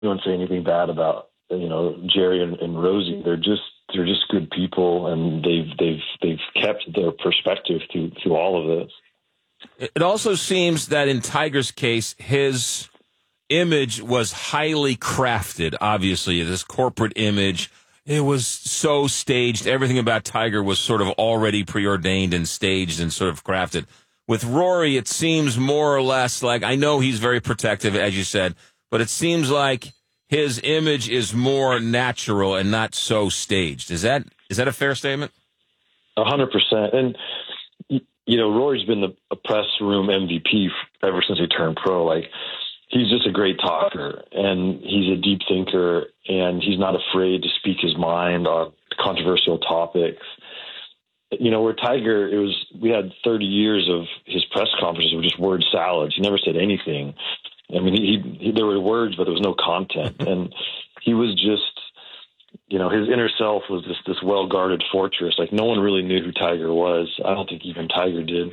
anyone say anything bad about Jerry and Rosie. They're just good people, and they've kept their perspective through all of this. It also seems that in Tiger's case, his image was highly crafted. Obviously, this corporate image, it was so staged. Everything about Tiger was sort of already preordained and staged and sort of crafted. With Rory, it seems more or less like, I know he's very protective, as you said, but it seems like his image is more natural and not so staged. Is that a fair statement? 100%. And, Rory's been a press room MVP ever since he turned pro. Like, he's just a great talker, and he's a deep thinker, and he's not afraid to speak his mind on controversial topics. Where Tiger, we had 30 years of his press conferences were just word salads. He never said anything. I mean, he there were words, but there was no content. And he was just, his inner self was this well-guarded fortress. Like, no one really knew who Tiger was. I don't think even Tiger did.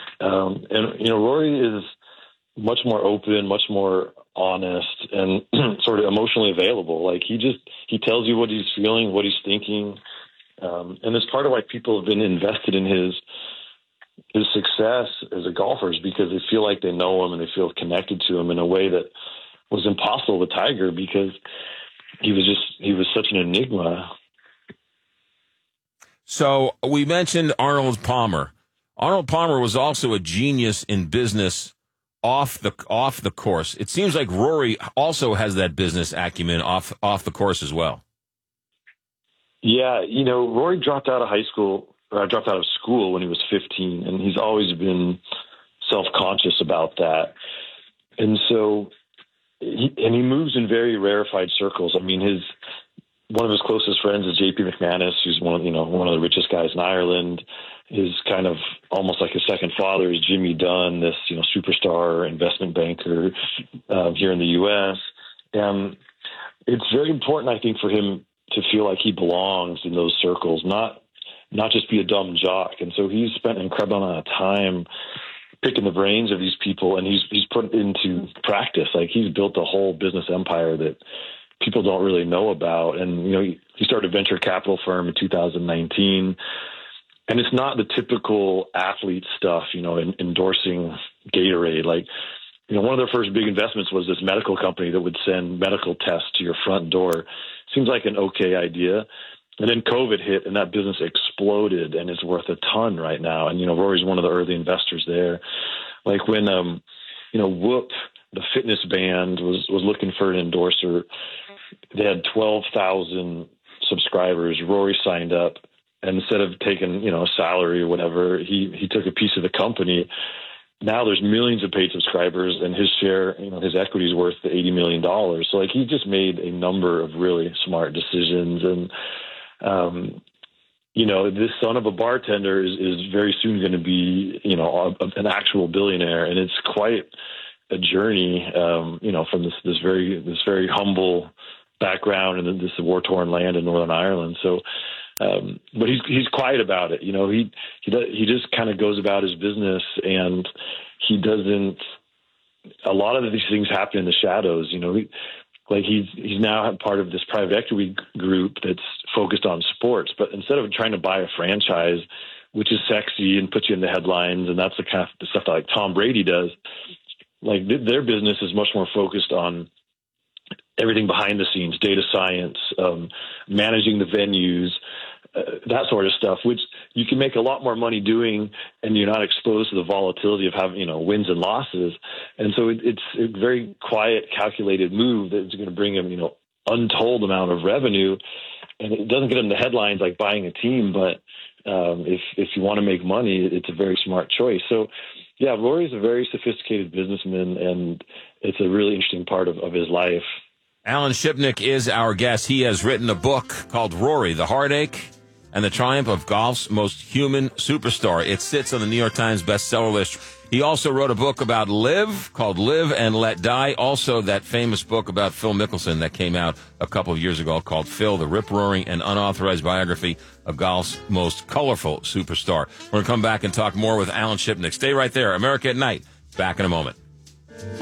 Rory is much more open, much more honest, and sort of emotionally available. Like, he tells you what he's feeling, what he's thinking. And it's part of why people have been invested in his success as a golfer, is because they feel like they know him and they feel connected to him in a way that was impossible with Tiger, because he was such an enigma. So we mentioned Arnold Palmer. Arnold Palmer was also a genius in business off the course. It seems like Rory also has that business acumen off the course as well. Yeah, Rory dropped out of school when he was 15, and he's always been self-conscious about that. And so he moves in very rarefied circles. I mean, one of his closest friends is J.P. McManus, who's one of the richest guys in Ireland. His kind of almost like his second father is Jimmy Dunn, this superstar investment banker here in the U.S. And it's very important, I think, for him to feel like he belongs in those circles, not just be a dumb jock. And so he's spent an incredible amount of time picking the brains of these people, and he's put it into practice. Like, he's built a whole business empire that people don't really know about. And, he started a venture capital firm in 2019, and it's not the typical athlete stuff, endorsing Gatorade. Like, one of their first big investments was this medical company that would send medical tests to your front door. Seems like an okay idea. And then COVID hit, and that business exploded, and it's worth a ton right now. And, Rory's one of the early investors there. Like, when, Whoop, the fitness band, was looking for an endorser, they had 12,000 subscribers. Rory signed up, and instead of taking, a salary or whatever, he took a piece of the company. Now there's millions of paid subscribers, and his share, his equity is worth $80 million. So, like, he just made a number of really smart decisions. And, this son of a bartender is very soon going to be, an actual billionaire. And it's quite a journey, from this very humble background and this war-torn land in Northern Ireland. So, but he's quiet about it. He just kind of goes about his business, and he doesn't. A lot of these things happen in the shadows. He's now part of this private equity group that's focused on sports. But instead of trying to buy a franchise, which is sexy and puts you in the headlines, and that's the kind of stuff that like Tom Brady does, like their business is much more focused on everything behind the scenes, data science, managing the venues, that sort of stuff, which you can make a lot more money doing, and you're not exposed to the volatility of having, wins and losses. And so it's a very quiet, calculated move that's going to bring him, untold amount of revenue. And it doesn't get him the headlines like buying a team, but if you want to make money, it's a very smart choice. So, yeah, Rory's a very sophisticated businessman, and it's a really interesting part of his life. Alan Shipnick is our guest. He has written a book called Rory, The Heartache and the Triumph of Golf's Most Human Superstar. It sits on the New York Times bestseller list. He also wrote a book about LIV called Live and Let Die. Also, that famous book about Phil Mickelson that came out a couple of years ago called Phil, the rip-roaring and unauthorized biography of golf's most colorful superstar. We're going to come back and talk more with Alan Shipnick. Stay right there. America at Night. Back in a moment.